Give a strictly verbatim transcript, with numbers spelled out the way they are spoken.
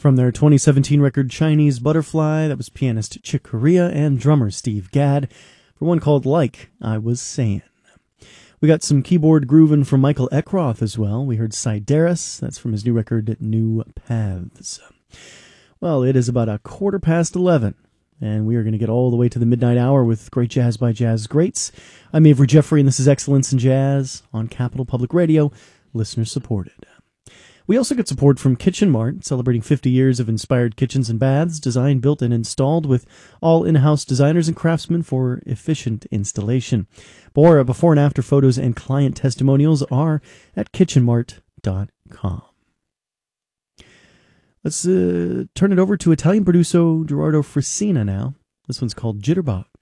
From their twenty seventeen record Chinese Butterfly, that was pianist Chick Corea and drummer Steve Gadd, for one called Like I Was Saying. We got some keyboard grooving from Michael Eckroth as well. We heard Sideris, that's from his new record New Paths. Well, it is about a quarter past eleven, and we are going to get all the way to the midnight hour with Great Jazz by Jazz Greats. I'm Avery Jeffrey, and this is Excellence in Jazz on Capital Public Radio, listener supported. We also get support from Kitchen Mart, celebrating fifty years of inspired kitchens and baths, designed, built, and installed with all in-house designers and craftsmen for efficient installation. Bora before and after photos and client testimonials are at kitchen mart dot com. Let's uh, turn it over to Italian producer Gerardo Frissina now. This one's called Jitterbug.